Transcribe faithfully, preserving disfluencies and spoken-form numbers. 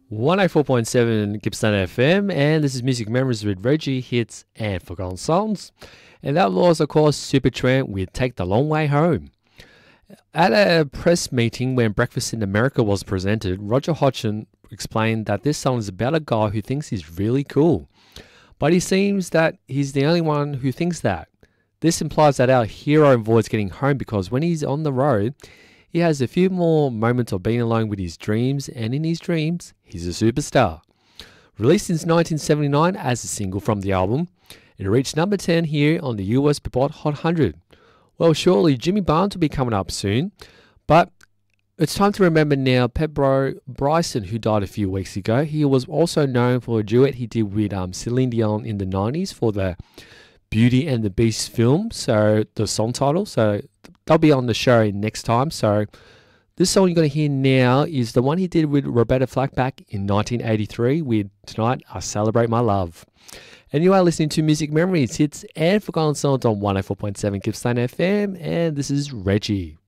one oh four point seven Gippsland F M, and this is Music Memories with Reggie, hits and forgotten songs. And that was, of course, Supertramp with Take the Long Way Home. At a press meeting when Breakfast in America was presented, Roger Hodgson explained that this song is about a guy who thinks he's really cool. But he seems that he's the only one who thinks that. This implies that our hero avoids getting home because when he's on the road, he has a few more moments of being alone with his dreams, and in his dreams, he's a superstar. Released in nineteen seventy-nine as a single from the album, it reached number ten here on the U S Billboard Hot one hundred. Well, surely Jimmy Barnes will be coming up soon, but it's time to remember now Pet Bro Bryson, who died a few weeks ago. He was also known for a duet he did with um, Celine Dion in the nineties for the Beauty and the Beast film, so the song title. So they'll be on the show next time. So this song you're going to hear now is the one he did with Roberta Flack back in nineteen eighty-three with Tonight I Celebrate My Love. And you are listening to Music Memories, hits and forgotten songs on one oh four point seven Gippsland F M, and this is Reggie.